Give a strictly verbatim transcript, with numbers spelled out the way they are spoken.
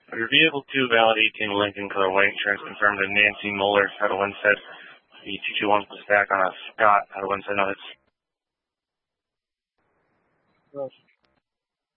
Your vehicle two, valid eighteen Lincoln, color white, insurance confirmed, and Nancy Moeller, Title one said the two two one was back on a Scott, Title one said no, it's